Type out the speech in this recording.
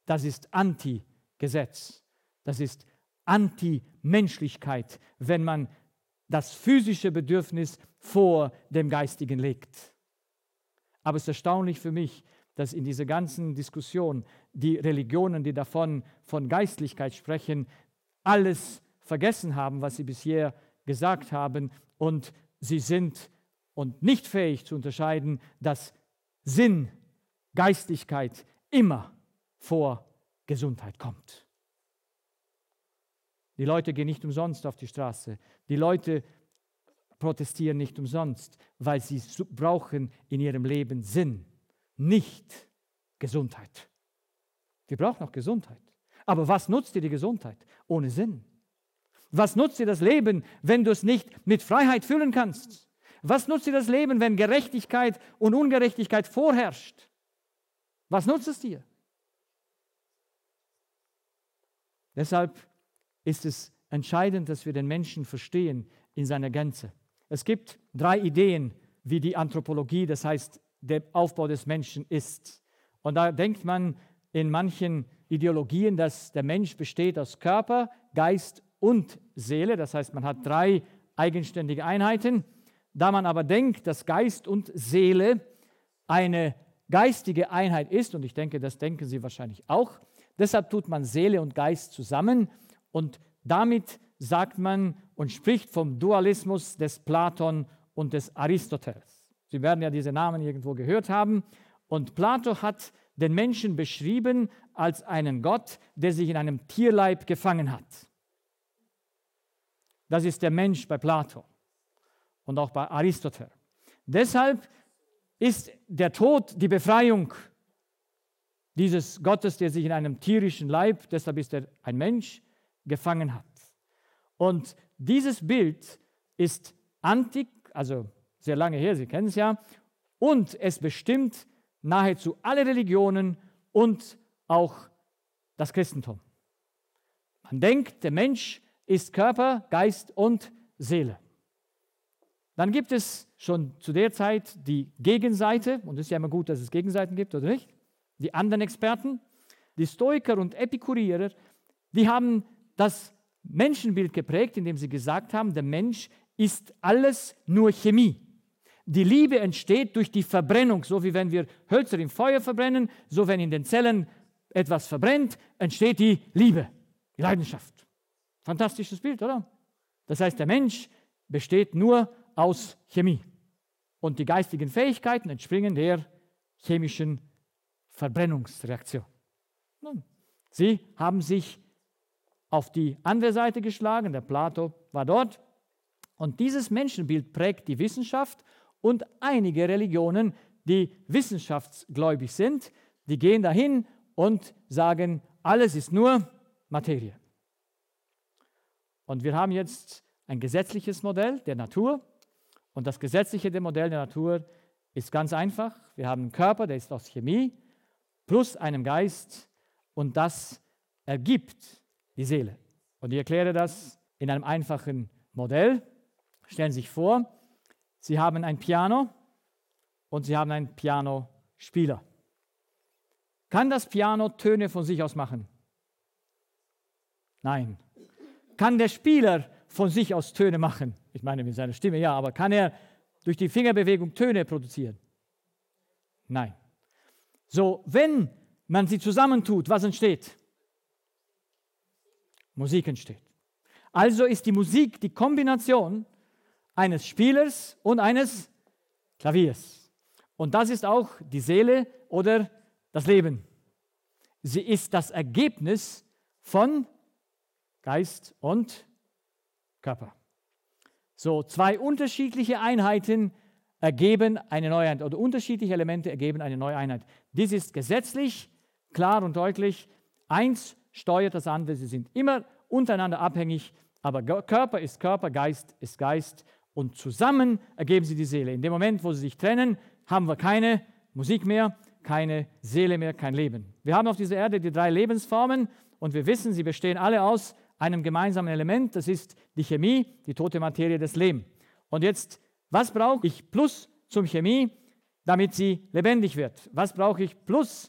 Das ist Anti-Gesetz. Das ist Anti-Menschlichkeit, wenn man das physische Bedürfnis vor dem Geistigen legt. Aber es ist erstaunlich für mich, dass in dieser ganzen Diskussion die Religionen, die von Geistlichkeit sprechen, alles vergessen haben, was sie bisher gesagt haben, und sie sind nicht fähig zu unterscheiden, dass Sinn, Geistlichkeit immer vor Gesundheit kommt. Die Leute gehen nicht umsonst auf die Straße. Die Leute protestieren nicht umsonst, weil sie brauchen in ihrem Leben Sinn, nicht Gesundheit. Wir brauchen auch Gesundheit. Aber was nutzt dir die Gesundheit ohne Sinn? Was nutzt dir das Leben, wenn du es nicht mit Freiheit füllen kannst? Was nutzt dir das Leben, wenn Gerechtigkeit und Ungerechtigkeit vorherrscht? Was nutzt es dir? Deshalb ist es entscheidend, dass wir den Menschen verstehen in seiner Gänze. Es gibt 3 Ideen, wie die Anthropologie, das heißt der Aufbau des Menschen ist. Und da denkt man in manchen Ideologien, dass der Mensch besteht aus Körper, Geist und Seele. Das heißt, man hat 3 eigenständige Einheiten. Da man aber denkt, dass Geist und Seele eine geistige Einheit ist, und ich denke, das denken Sie wahrscheinlich auch, deshalb tut man Seele und Geist zusammen, und damit sagt man und spricht vom Dualismus des Platon und des Aristoteles. Sie werden ja diese Namen irgendwo gehört haben. Und Plato hat den Menschen beschrieben als einen Gott, der sich in einem Tierleib gefangen hat. Das ist der Mensch bei Plato und auch bei Aristoteles. Deshalb ist der Tod die Befreiung dieses Gottes, der sich in einem tierischen Leib, deshalb ist er ein Mensch, gefangen hat. Und dieses Bild ist antik, also sehr lange her, Sie kennen es ja, und es bestimmt nahezu alle Religionen und auch das Christentum. Man denkt, der Mensch ist Körper, Geist und Seele. Dann gibt es schon zu der Zeit die Gegenseite, und es ist ja immer gut, dass es Gegenseiten gibt, oder nicht? Die anderen Experten, die Stoiker und Epikureer, die haben das Menschenbild geprägt, indem sie gesagt haben, der Mensch ist alles nur Chemie. Die Liebe entsteht durch die Verbrennung, so wie wenn wir Hölzer im Feuer verbrennen, so wenn in den Zellen etwas verbrennt, entsteht die Liebe, die Leidenschaft. Fantastisches Bild, oder? Das heißt, der Mensch besteht nur aus Chemie. Und die geistigen Fähigkeiten entspringen der chemischen Verbrennungsreaktion. Nun, sie haben sich auf die andere Seite geschlagen, der Plato war dort. Und dieses Menschenbild prägt die Wissenschaft und einige Religionen, die wissenschaftsgläubig sind, die gehen dahin und sagen, alles ist nur Materie. Und wir haben jetzt ein gesetzliches Modell der Natur. Und das gesetzliche Modell der Natur ist ganz einfach. Wir haben einen Körper, der ist aus Chemie, plus einem Geist, und das ergibt die Seele. Und ich erkläre das in einem einfachen Modell. Stellen Sie sich vor, Sie haben ein Piano und Sie haben einen Pianospieler. Kann das Piano Töne von sich aus machen? Nein. Kann der Spieler von sich aus Töne machen? Ich meine mit seiner Stimme, ja, aber kann er durch die Fingerbewegung Töne produzieren? Nein. So, wenn man sie zusammentut, was entsteht? Musik entsteht. Also ist die Musik die Kombination eines Spielers und eines Klaviers. Und das ist auch die Seele oder das Leben. Sie ist das Ergebnis von Geist und Körper. So, 2 unterschiedliche Einheiten ergeben eine neue Einheit, oder unterschiedliche Elemente ergeben eine neue Einheit. Dies ist gesetzlich klar und deutlich. Eins steuert das andere. Sie sind immer untereinander abhängig, aber Körper ist Körper, Geist ist Geist, und zusammen ergeben sie die Seele. In dem Moment, wo sie sich trennen, haben wir keine Musik mehr, keine Seele mehr, kein Leben. Wir haben auf dieser Erde die 3 Lebensformen und wir wissen, sie bestehen alle aus einem gemeinsamen Element, das ist die Chemie, die tote Materie des Lebens. Und jetzt, was brauche ich plus zum Chemie, damit sie lebendig wird? Was brauche ich plus